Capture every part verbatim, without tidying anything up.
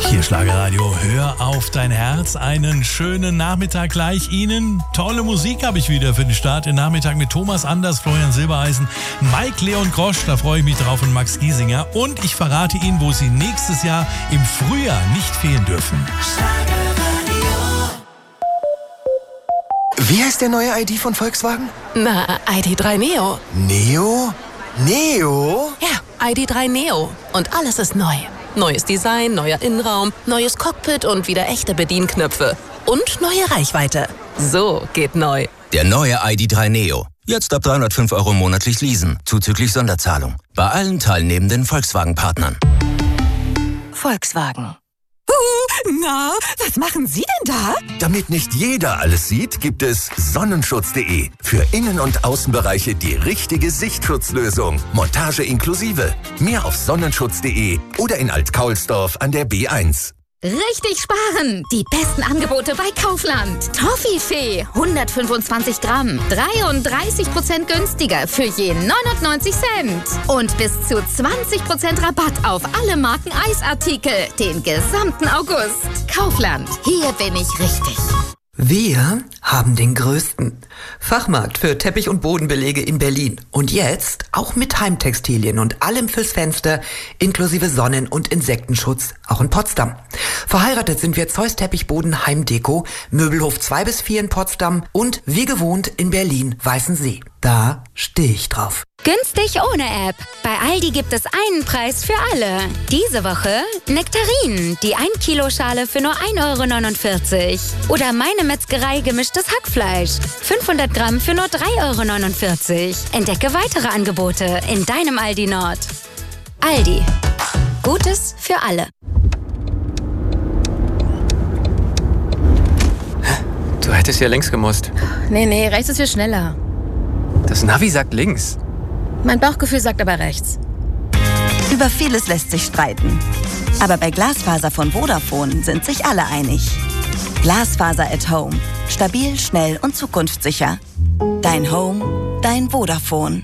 Hier Schlagerradio, hör auf dein Herz. Einen schönen Nachmittag gleich Ihnen. Tolle Musik habe ich wieder für den Start. Den Nachmittag mit Thomas Anders, Florian Silbereisen, Mike Leon Grosch, da freue ich mich drauf, und Max Giesinger. Und ich verrate Ihnen, wo Sie nächstes Jahr im Frühjahr nicht fehlen dürfen. Wie heißt der neue I D von Volkswagen? Na, I D drei Neo. Neo? Neo? Ja, I D drei Neo. Und alles ist neu. Neues Design, neuer Innenraum, neues Cockpit und wieder echte Bedienknöpfe. Und neue Reichweite. So geht neu. Der neue I D drei Neo. Jetzt ab dreihundertfünf Euro monatlich leasen, zuzüglich Sonderzahlung. Bei allen teilnehmenden Volkswagen-Partnern. Volkswagen. Na, was machen Sie denn da? Damit nicht jeder alles sieht, gibt es Sonnenschutz punkt de. Für Innen- und Außenbereiche die richtige Sichtschutzlösung. Montage inklusive. Mehr auf Sonnenschutz punkt de oder in Alt-Kaulsdorf an der B eins. Richtig sparen! Die besten Angebote bei Kaufland. Toffifee, hundertfünfundzwanzig Gramm, dreiunddreißig Prozent günstiger für je neunundneunzig Cent. Und bis zu zwanzig Prozent Rabatt auf alle Marken Eisartikel, den gesamten August. Kaufland, hier bin ich richtig. Wir haben den größten Fachmarkt für Teppich- und Bodenbelege in Berlin. Und jetzt auch mit Heimtextilien und allem fürs Fenster, inklusive Sonnen- und Insektenschutz, auch in Potsdam. Verheiratet sind wir Zeus Teppichboden Heimdeko, Möbelhof zwei bis vier in Potsdam und wie gewohnt in Berlin Weißensee. Da stehe ich drauf. Günstig ohne App. Bei Aldi gibt es einen Preis für alle. Diese Woche Nektarinen, die ein Kilo Schale für nur ein Euro neunundvierzig. Oder meine Metzgerei gemischtes Hackfleisch. fünfhundert Gramm für nur drei Euro neunundvierzig. Entdecke weitere Angebote in deinem Aldi Nord. Aldi. Gutes für alle. Du hättest ja links gemusst. Nee, nee, rechts ist viel schneller. Das Navi sagt links. Mein Bauchgefühl sagt aber rechts. Über vieles lässt sich streiten. Aber bei Glasfaser von Vodafone sind sich alle einig. Glasfaser at Home. Stabil, schnell und zukunftssicher. Dein Home, dein Vodafone.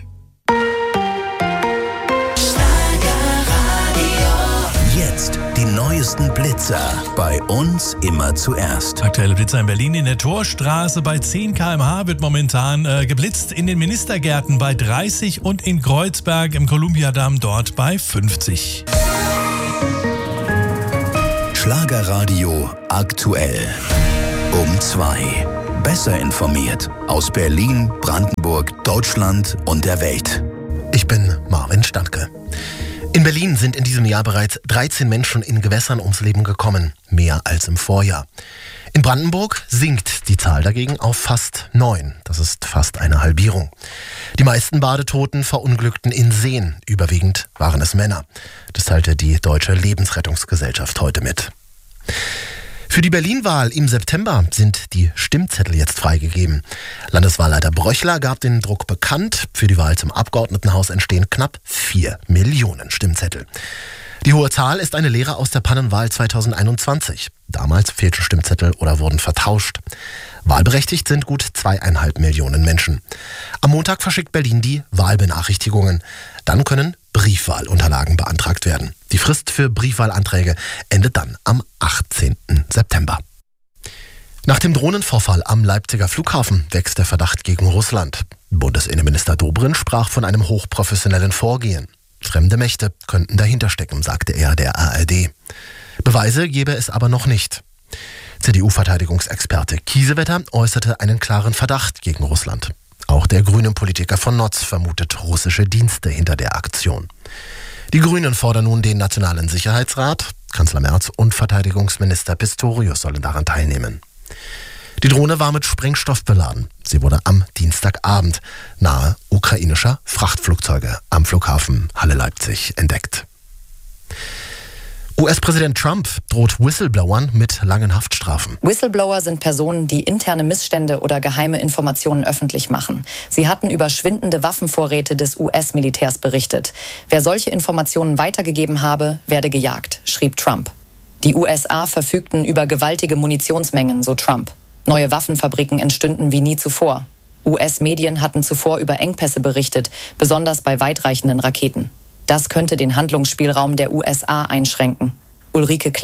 Jetzt die neuesten Blitzer. Bei uns immer zuerst. Aktuelle Blitzer in Berlin in der Torstraße bei zehn Kilometer pro Stunde wird momentan äh, geblitzt. In den Ministergärten bei dreißig und in Kreuzberg im Olympiadamm dort bei fünfzig. Schlagerradio aktuell. Um zwei. Besser informiert. Aus Berlin, Brandenburg, Deutschland und der Welt. Ich bin Marvin Standke. In Berlin sind in diesem Jahr bereits dreizehn Menschen in Gewässern ums Leben gekommen. Mehr als im Vorjahr. In Brandenburg sinkt die Zahl dagegen auf fast neun. Das ist fast eine Halbierung. Die meisten Badetoten verunglückten in Seen. Überwiegend waren es Männer. Das teilte die Deutsche Lebensrettungsgesellschaft heute mit. Für die Berlin-Wahl im September sind die Stimmzettel jetzt freigegeben. Landeswahlleiter Bröchler gab den Druck bekannt. Für die Wahl zum Abgeordnetenhaus entstehen knapp vier Millionen Stimmzettel. Die hohe Zahl ist eine Lehre aus der Pannenwahl zweitausendeinundzwanzig. Damals fehlten Stimmzettel oder wurden vertauscht. Wahlberechtigt sind gut zweieinhalb Millionen Menschen. Am Montag verschickt Berlin die Wahlbenachrichtigungen. Dann können Briefwahlunterlagen beantragt werden. Die Frist für Briefwahlanträge endet dann am achtzehnten September. Nach dem Drohnenvorfall am Leipziger Flughafen wächst der Verdacht gegen Russland. Bundesinnenminister Dobrindt sprach von einem hochprofessionellen Vorgehen. Fremde Mächte könnten dahinter stecken, sagte er der A R D. Beweise gebe es aber noch nicht. C D U-Verteidigungsexperte Kiesewetter äußerte einen klaren Verdacht gegen Russland. Auch der Grünen-Politiker von Notz vermutet russische Dienste hinter der Aktion. Die Grünen fordern nun den Nationalen Sicherheitsrat. Kanzler Merz und Verteidigungsminister Pistorius sollen daran teilnehmen. Die Drohne war mit Sprengstoff beladen. Sie wurde am Dienstagabend nahe ukrainischer Frachtflugzeuge am Flughafen Halle-Leipzig entdeckt. U S-Präsident Trump droht Whistleblowern mit langen Haftstrafen. Whistleblower sind Personen, die interne Missstände oder geheime Informationen öffentlich machen. Sie hatten über schwindende Waffenvorräte des U S-Militärs berichtet. Wer solche Informationen weitergegeben habe, werde gejagt, schrieb Trump. Die U S A verfügten über gewaltige Munitionsmengen, so Trump. Neue Waffenfabriken entstünden wie nie zuvor. U S-Medien hatten zuvor über Engpässe berichtet, besonders bei weitreichenden Raketen. Das könnte den Handlungsspielraum der U S A einschränken. Ulrike Klein,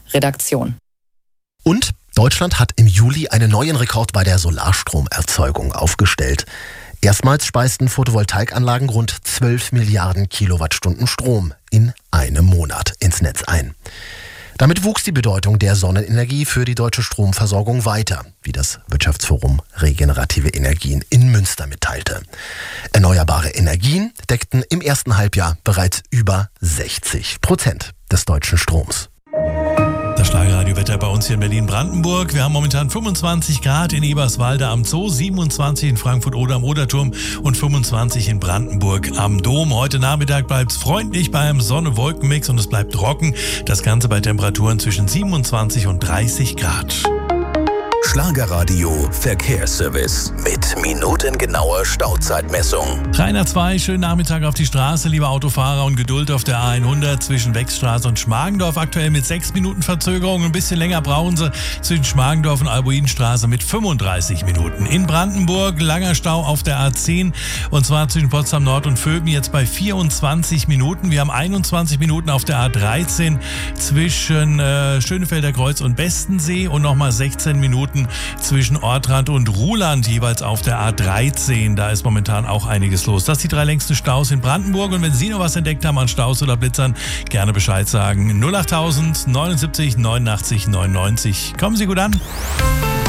Redaktion. Und Deutschland hat im Juli einen neuen Rekord bei der Solarstromerzeugung aufgestellt. Erstmals speisten Photovoltaikanlagen rund zwölf Milliarden Kilowattstunden Strom in einem Monat ins Netz ein. Damit wuchs die Bedeutung der Sonnenenergie für die deutsche Stromversorgung weiter, wie das Wirtschaftsforum Regenerative Energien in Münster mitteilte. Erneuerbare Energien deckten im ersten Halbjahr bereits über sechzig Prozent des deutschen Stroms. Das Schlagerradiowetter bei uns hier in Berlin-Brandenburg. Wir haben momentan fünfundzwanzig Grad in Eberswalde am Zoo, siebenundzwanzig in Frankfurt-Oder am Oderturm und fünfundzwanzig in Brandenburg am Dom. Heute Nachmittag bleibt es freundlich bei einem Sonne-Wolken-Mix und es bleibt trocken. Das Ganze bei Temperaturen zwischen siebenundzwanzig und dreißig Grad. Schlagerradio Verkehrsservice mit minutengenauer Stauzeitmessung. drei nach zwei, schönen Nachmittag auf die Straße, liebe Autofahrer, und Geduld auf der A hundert zwischen Wechsstraße und Schmargendorf. Aktuell mit sechs Minuten Verzögerung. Ein bisschen länger brauchen Sie zwischen Schmargendorf und Albuinstraße mit fünfunddreißig Minuten. In Brandenburg langer Stau auf der A zehn und zwar zwischen Potsdam Nord und Vögen jetzt bei vierundzwanzig Minuten. Wir haben einundzwanzig Minuten auf der A dreizehn zwischen äh, Schönefelder Kreuz und Bestensee und nochmal sechzehn Minuten zwischen Ortrand und Ruhland, jeweils auf der A dreizehn. Da ist momentan auch einiges los. Das sind die drei längsten Staus in Brandenburg. Und wenn Sie noch was entdeckt haben an Staus oder Blitzern, gerne Bescheid sagen. null achttausend neunundsiebzig neunundachtzig neunundneunzig. Kommen Sie gut an.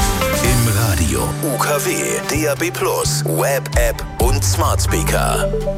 Im Radio U K W, D A B plus, Web-App und Smart Speaker.